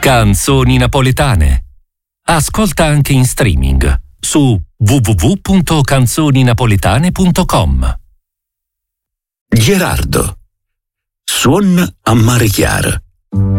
Canzoni napoletane. Ascolta anche in streaming su www.canzoninapoletane.com. Gerardo. Suon a mare chiaro.